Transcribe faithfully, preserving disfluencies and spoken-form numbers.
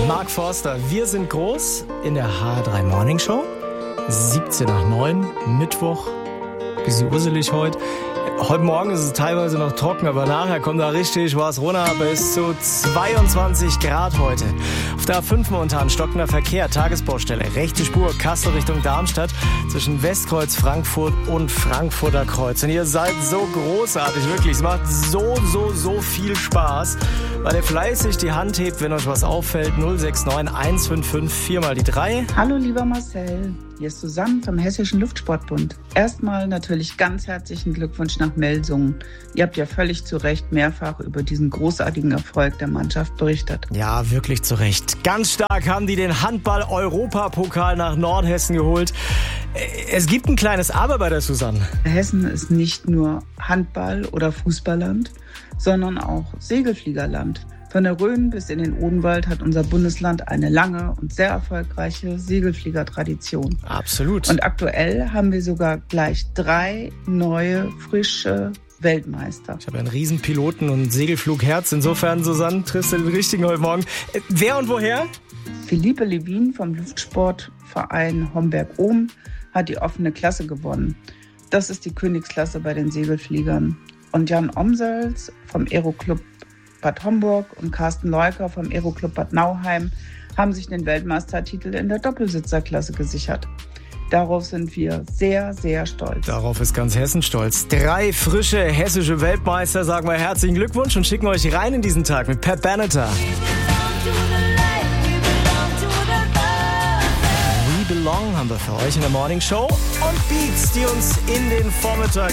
Mark Forster, wir sind groß in der H R drei Morning Show. siebzehn nach neun, Mittwoch. Bisschen urselig heute. Heute Morgen ist es teilweise noch trocken, aber nachher kommt da richtig was runter. Bis zu zweiundzwanzig Grad heute. Auf der A fünf momentan stockender Verkehr, Tagesbaustelle, rechte Spur, Kassel Richtung Darmstadt, zwischen Westkreuz, Frankfurt und Frankfurter Kreuz. Und ihr seid so großartig, wirklich. Es macht so, so, so viel Spaß, weil ihr fleißig die Hand hebt, wenn euch was auffällt. null sechs neun eins fünf fünf vier mal die drei. Hallo lieber Marcel, hier ist Susanne vom Hessischen Luftsportbund. Erstmal natürlich ganz herzlichen Glückwunsch nach Melsungen. Ihr habt ja völlig zu Recht mehrfach über diesen großartigen Erfolg der Mannschaft berichtet. Ja, wirklich zu Recht. Ganz stark haben die den Handball-Europapokal nach Nordhessen geholt. Es gibt ein kleines Aber bei der Susanne. Hessen ist nicht nur Handball- oder Fußballland, sondern auch Segelfliegerland. Von der Rhön bis in den Odenwald hat unser Bundesland eine lange und sehr erfolgreiche Segelfliegertradition. Absolut. Und aktuell haben wir sogar gleich drei neue, frische Weltmeister. Ich habe einen Riesenpiloten und Segelflugherz. Insofern, Susanne, triffst du den richtigen heute Morgen. Äh, wer und woher? Philippe Levin vom Luftsportverein Homberg-Ohm hat die offene Klasse gewonnen. Das ist die Königsklasse bei den Segelfliegern. Und Jan Omsels vom Aeroclub Bad Homburg und Carsten Leuker vom Aeroclub Bad Nauheim haben sich den Weltmeistertitel in der Doppelsitzerklasse gesichert. Darauf sind wir sehr, sehr stolz. Darauf ist ganz Hessen stolz. Drei frische hessische Weltmeister sagen wir herzlichen Glückwunsch und schicken euch rein in diesen Tag mit Pat Benatar. We Belong haben wir für euch in der Morning Show und Beats, die uns in den Vormittag